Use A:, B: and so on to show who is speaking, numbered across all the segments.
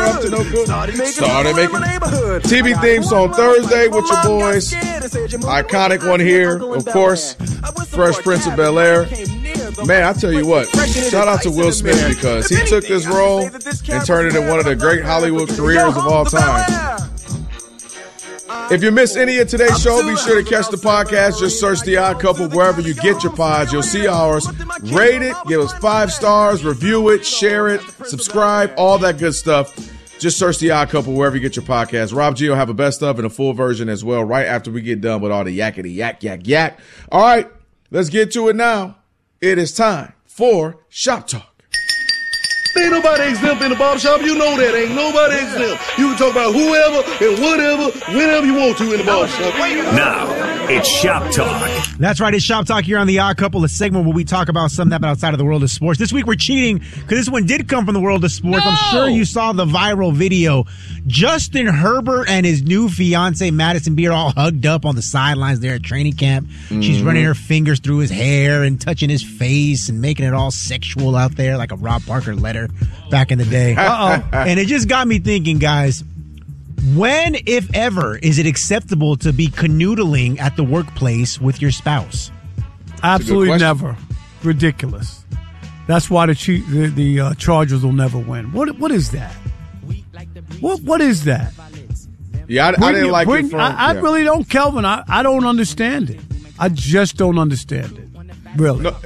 A: up to no good. Started making TV theme song Thursday with your boys. Iconic one here, of course. Fresh Prince of Bel-Air. Man, I tell you what, shout out to Will Smith because he took this role and turned it into one of the great Hollywood careers of all time. If you missed any of today's show, be sure to catch the podcast. Just search The Odd Couple wherever you get your pods. You'll see ours. Rate it, give us 5 stars, review it, share it, subscribe, all that good stuff. Just search The Odd Couple wherever you get your podcast. Rob G will have a best of and a full version as well right after we get done with all the yakety yak, yak, yak. All right, let's get to it now. It is time for Shop Talk.
B: Ain't nobody exempt in the barbershop. You know that. Ain't nobody exempt. You can talk about whoever and whatever, whenever you want to in the barbershop.
C: Now, it's Shop Talk.
D: That's right. It's Shop Talk here on The Odd Couple, a segment where we talk about something happened outside of the world of sports. This week we're cheating because this one did come from the world of sports. No! I'm sure you saw the viral video. Justin Herbert and his new fiance, Madison Beer, all hugged up on the sidelines there at training camp. Mm-hmm. She's running her fingers through his hair and touching his face and making it all sexual out there like a Rob Parker letter back in the day. And it just got me thinking, guys, when, if ever, is it acceptable to be canoodling at the workplace with your spouse?
E: Absolutely never. Ridiculous. That's why the Chargers will never win. What is that? What is that?
A: Yeah, I didn't like it.
E: I really don't, Kelvin. I don't understand it. I just don't understand it. Really.
A: No,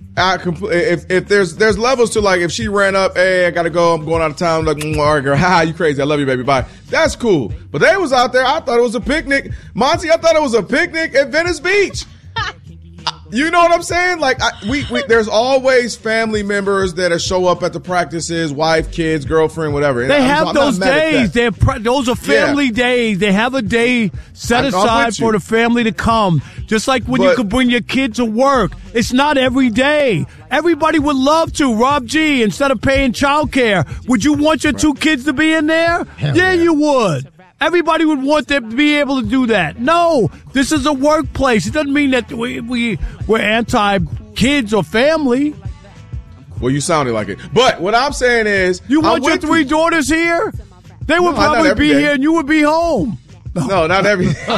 A: if there's levels to, like, if she ran up, hey, I gotta go, I'm going out of town, like, all right, girl, ha, you crazy, I love you, baby, bye. That's cool. But they was out there, I thought it was a picnic. Monty, I thought it was a picnic at Venice Beach. You know what I'm saying? Like, there's always family members that show up at the practices, wife, kids, girlfriend, whatever.
E: They have those days. Those are family days. They have a day set aside for the family to come. Just like when you could bring your kid to work. It's not every day. Everybody would love to. Rob G, instead of paying child care, would you want your 2 kids to be in there? Yeah, you would. Everybody would want them to be able to do that. No, this is a workplace. It doesn't mean that we're anti-kids or family.
A: Well, you sounded like it. But what I'm saying is...
E: You want your 3 daughters here? They would probably be here and you would be home.
A: No, not every...